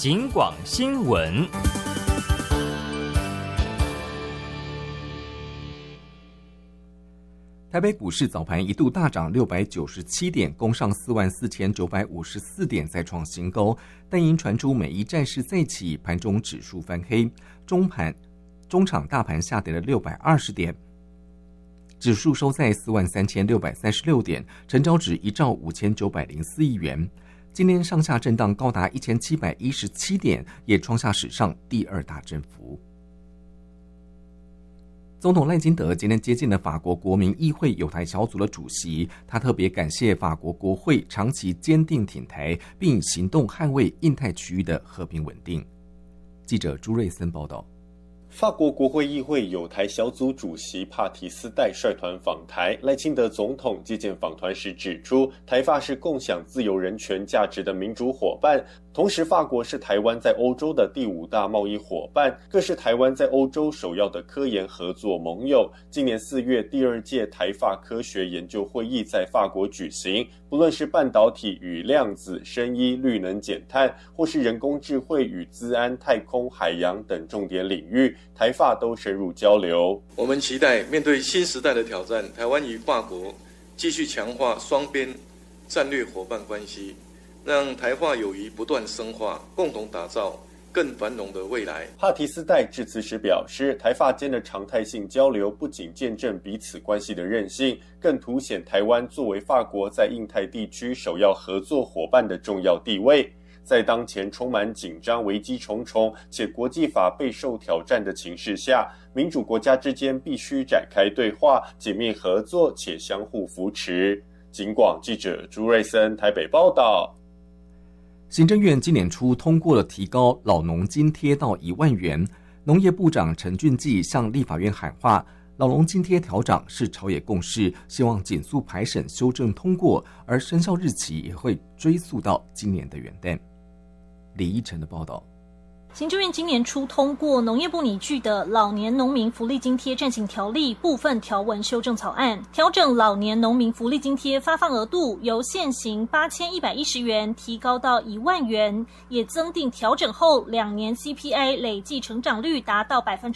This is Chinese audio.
警广新闻。 台北股市早盘一度大涨697点，攻上44954点，再创新高。但因传出美伊战事再起，盘中指数翻黑，中场大盘下跌了620点，指数收在43636点，成交值1兆5904亿元。今天上下震荡高达1717点，也创下史上第2大振幅。总统赖金德今天接见了法国国民议会友台小组的主席，他特别感谢法国国会长期坚定挺台，并以行动捍卫印太区域的和平稳定。记者朱瑞森报道。 法国国会议会友台小组主席帕提斯代率团访台，赖清德总统接见访团时指出，台法是共享自由人权价值的民主伙伴，同时法国是台湾在欧洲的第5大贸易伙伴，更是台湾在欧洲首要的科研合作盟友。今年4月，第2届台法科学研究会议在法国举行，不论是半导体与量子、生医、绿能减碳，或是人工智慧与资安、太空、海洋等重点领域，台法都深入交流。 我们期待面对新时代的挑战，台湾与法国继续强化双边战略伙伴关系，让台法友谊不断深化，共同打造更繁荣的未来。 帕提斯代致辞时表示，台法间的常态性交流不仅见证彼此关系的韧性，更凸显台湾作为法国在印太地区首要合作伙伴的重要地位。在当前充满紧张、危机重重且国际法备受挑战的情势下，民主国家之间必须展开对话，紧密合作且相互扶持。警广记者朱瑞森台北报道。 行政院今年初通过了提高老农津贴到1万元，农业部长陈俊记向立法院喊话，老农津贴调涨是朝野共识，希望紧速排审修正通过，而生效日期也会追溯到今年的元旦。李依晨的报道。 行政院今年初通过农业部拟具的老年农民福利津贴暂行条例部分条文修正草案，调整老年农民福利津贴发放额度由现行8110元提高到1万元，也增订调整后2年 CPI 累计成长率达到